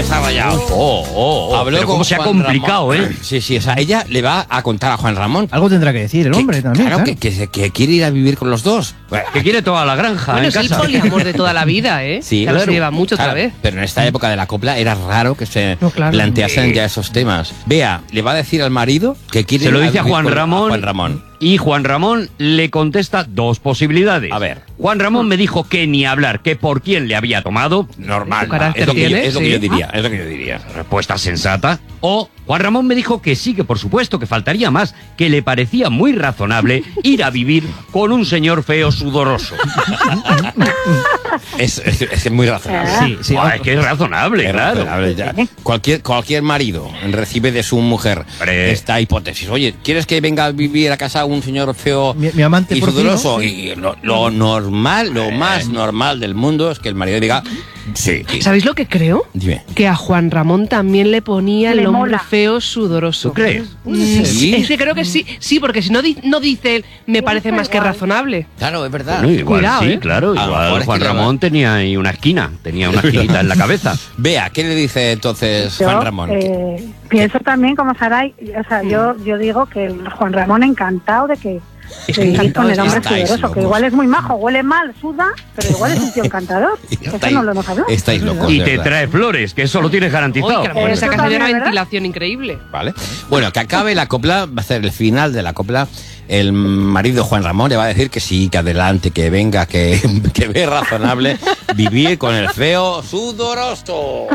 desarrollado. Habló pero con cómo se ha Juan complicado, Ramón. ¿eh? Sí, o sea, ella le va a contar a Juan Ramón. Algo tendrá que decir el hombre también. Claro, que quiere ir a vivir con los dos. Que quiere toda la granja Bueno, en es el casa. poliamor de toda la vida, ¿eh? Sí, ya no claro. se lleva mucho otra Claro, vez. pero en esta época de la copla era raro que se No, claro. planteasen ya esos temas. Vea, le va a decir al marido que quiere Se lo ir dice a vivir Juan con- Ramón. Juan Ramón. Y Juan Ramón le contesta dos posibilidades. A ver. Juan Ramón me dijo que ni hablar, que por quién le había tomado. Normal. Su carácter Es lo que yo, tiene, es lo que sí. yo diría. Es lo que yo diría. Respuesta sensata. O Juan Ramón me dijo que sí, que por supuesto, que faltaría más, que le parecía muy razonable ir a vivir con un señor feo sudoroso. Es muy razonable. Sí, sí. Es que es razonable, Es claro. razonable ya. Cualquier marido recibe de su mujer Hombre. esta hipótesis. Oye, ¿quieres que venga a vivir a casa un señor feo Mi amante y por ti, sudoroso? ¿no? Y lo normal, lo más normal del mundo es que el marido diga sí. ¿Sabéis lo que creo? Dime. Que a Juan Ramón también le ponía Le el hombre mola. feo sudoroso. ¿Tú crees? ¿Sí? Es que creo que sí. Sí, porque si no, no dice él, me parece más que igual. razonable. Claro, es verdad. Bueno, igual Cuidado, sí, ¿eh? claro. A lo Igual mejor es Juan que le va- Ramón tenía ahí una esquina en la cabeza. Vea, ¿qué le dice entonces Juan Ramón? Pienso también como Saray, o sea, yo digo que el Juan Ramón encantado de que Es que de vivir encantado con el hombre estáis sudoroso, que locos. igual es muy majo, huele mal, suda, pero igual es un tío encantador. Eso no lo hemos hablado. Estáis locos. Y de te verdad. trae flores, que eso lo tienes Uy, garantizado. que a lo mejor Eso esa casa tiene también, una ¿verdad? ventilación increíble. ¿Vale? Bueno, que acabe la copla, va a ser el final de la copla. El marido Juan Ramón le va a decir que sí, que adelante, que venga, que ve razonable vivir con el feo sudoroso.